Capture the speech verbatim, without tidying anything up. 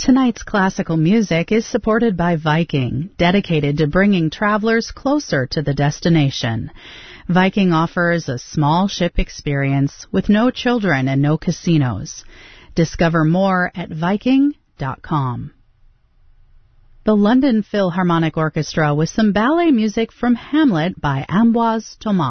Tonight's classical music is supported by Viking, dedicated to bringing travelers closer to the destination. Viking offers a small ship experience with no children and no casinos. Discover more at Viking dot com. The London Philharmonic Orchestra with some ballet music from Hamlet by Ambroise Thomas.